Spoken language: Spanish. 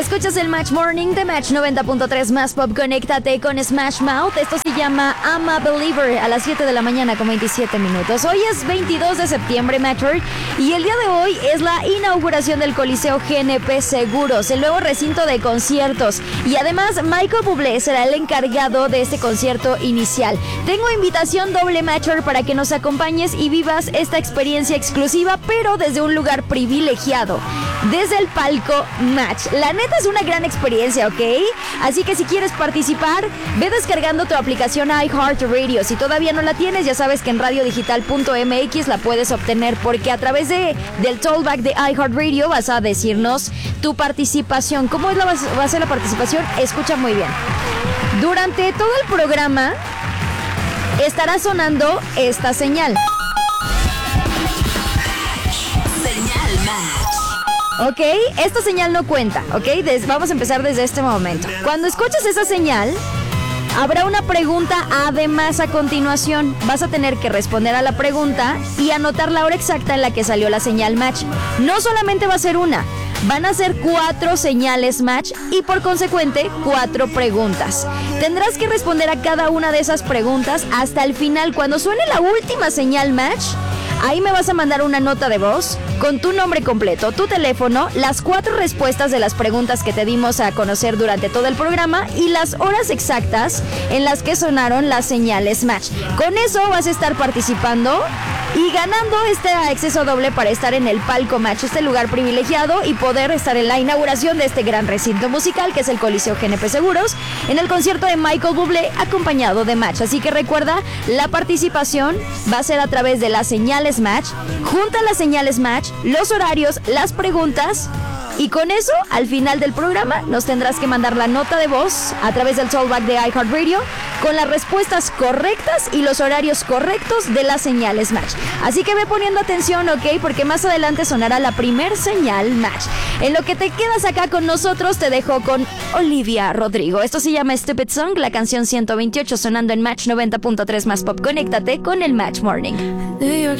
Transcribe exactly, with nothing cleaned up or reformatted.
Escuchas el Match Morning de Match noventa punto tres más Pop. Conéctate con Smash Mouth. Esto se llama I'm a Believer a las siete de la mañana con veintisiete minutos. Hoy es veintidós de septiembre, Matchwork, y el día de hoy es la inauguración del Coliseo G N P Seguros, el nuevo recinto de conciertos. Y además, Michael Bublé será el encargado de este concierto inicial. Tengo invitación doble, Matchwork, para que nos acompañes y vivas esta experiencia exclusiva, pero desde un lugar privilegiado, desde el palco Match. La neta es una gran experiencia, ¿ok? Así que si quieres participar, ve descargando tu aplicación iHeartRadio. Si todavía no la tienes, ya sabes que en radio digital punto m x la puedes obtener, porque a través de, del tollback de iHeartRadio vas a decirnos tu participación. ¿Cómo es la, va a ser la participación? Escucha muy bien. Durante todo el programa estará sonando esta señal. Señal Match. Ok, esta señal no cuenta, ok, Des- vamos a empezar desde este momento. Cuando escuches esa señal, habrá una pregunta además a continuación. Vas a tener que responder a la pregunta y anotar la hora exacta en la que salió la señal Match. No solamente va a ser una, van a ser cuatro señales Match y por consecuente cuatro preguntas. Tendrás que responder a cada una de esas preguntas hasta el final. Cuando suene la última señal Match, ahí me vas a mandar una nota de voz con tu nombre completo, tu teléfono, las cuatro respuestas de las preguntas que te dimos a conocer durante todo el programa y las horas exactas en las que sonaron las señales Match. Con eso vas a estar participando y ganando este acceso doble para estar en el palco Match, este lugar privilegiado, y poder estar en la inauguración de este gran recinto musical que es el Coliseo G N P Seguros, en el concierto de Michael Bublé acompañado de Match. Así que recuerda, la participación va a ser a través de las señales Match. Junta las señales Match, los horarios, las preguntas, y con eso, al final del programa, nos tendrás que mandar la nota de voz a través del tollback de iHeartRadio con las respuestas correctas y los horarios correctos de las señales Match. Así que ve poniendo atención, ¿ok? Porque más adelante sonará la primer señal Match. En lo que te quedas acá con nosotros, te dejo con Olivia Rodrigo. Esto se llama Stupid Song, la canción ciento veintiocho sonando en Match noventa punto tres más Pop. Conéctate con el Match Morning. New York